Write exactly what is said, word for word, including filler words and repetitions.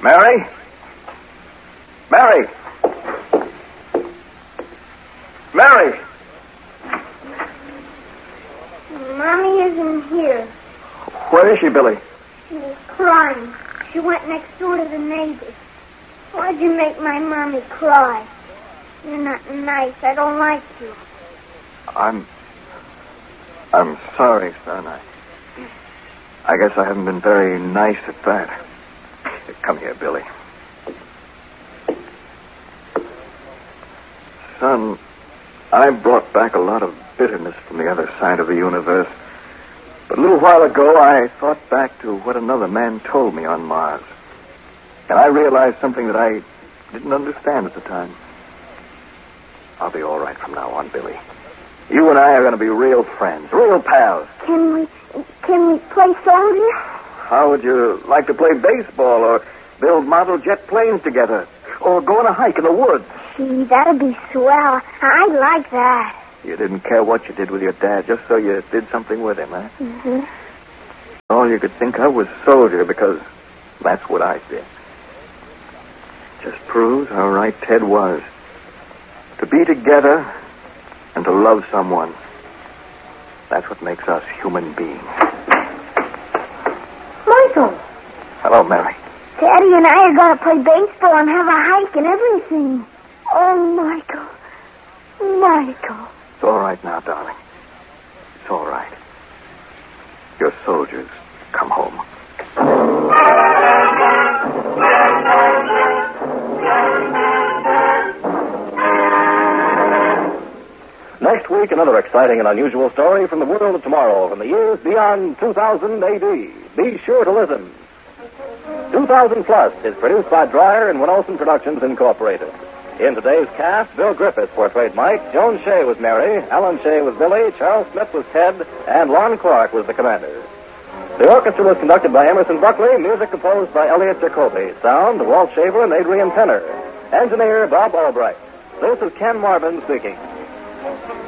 Mary? Mary? Mary? Mommy isn't here. Where is she, Billy? She was crying. She went next door to the neighbors. Why'd you make my mommy cry? You're not nice. I don't like you. I'm... I'm sorry, son. I... I guess I haven't been very nice at that. Come here, Billy. Son, I brought back a lot of bitterness from the other side of the universe. But a little while ago, I thought back to what another man told me on Mars. And I realized something that I didn't understand at the time. I'll be all right from now on, Billy. You and I are going to be real friends, real pals. Can we, can we play soldier? How would you like to play baseball or build model jet planes together? Or go on a hike in the woods? Gee, that'd be swell. I'd like that. You didn't care what you did with your dad, just so you did something with him, huh? Mm-hmm. All you could think of was soldier, because that's what I did. Just proves how right Ted was. To be together and to love someone. That's what makes us human beings. Michael. Hello, Mary. Daddy and I are going to play baseball and have a hike and everything. Oh, Michael. Michael. It's all right now, darling. It's all right. Your soldiers come home. Next week, another exciting and unusual story from the world of tomorrow, from the years beyond two thousand A D. Be sure to listen. two thousand Plus is produced by Dreyer and Winolson Productions, Incorporated. In today's cast, Bill Griffiths portrayed Mike, Joan Shea was Mary, Alan Shea was Billy, Charles Smith was Ted, and Lon Clark was the commander. The orchestra was conducted by Emerson Buckley, music composed by Elliot Jacoby, sound Walt Shaver and Adrian Penner, engineer Bob Albright. This is Ken Marvin speaking.